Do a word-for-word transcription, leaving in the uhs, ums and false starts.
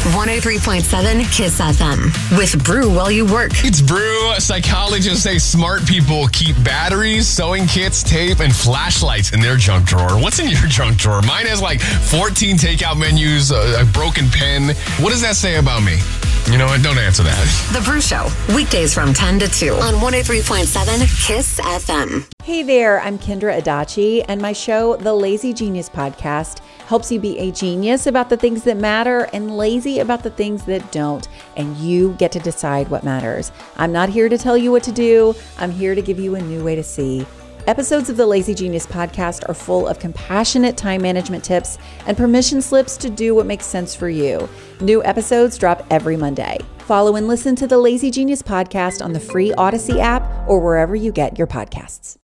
one oh three point seven Kiss F M with Brew While You Work. It's Brew. Psychologists say smart people keep batteries, sewing kits, tape, and flashlights in their junk drawer. What's in your junk drawer? Mine has like fourteen takeout menus, a, a broken pen. What does that say about me? You know what? Don't answer that. The Brew Show, weekdays from ten to two on one oh three point seven Kiss F M. Hey there, I'm Kendra Adachi, and my show, The Lazy Genius Podcast, helps you be a genius about the things that matter and lazy about the things that don't, and you get to decide what matters. I'm not here to tell you what to do. I'm here to give you a new way to see. Episodes of the Lazy Genius Podcast are full of compassionate time management tips and permission slips to do what makes sense for you. New episodes drop every Monday. Follow and listen to the Lazy Genius Podcast on the free Odyssey app or wherever you get your podcasts.